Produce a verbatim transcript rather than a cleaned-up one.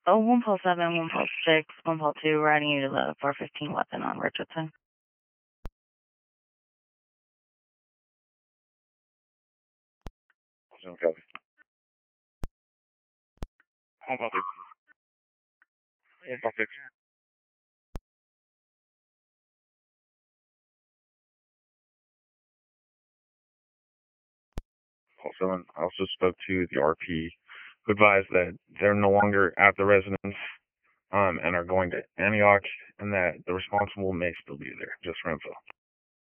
Oh, one Paul seven, one Paul six, one Paul two, riding you to the four fifteen weapon on Richardson. Okay. one Paul six. one Paul six. Paul seven. I also spoke to the R P, who advised that they're no longer at the residence um, and are going to Antioch, and that the responsible may still be there, just for info.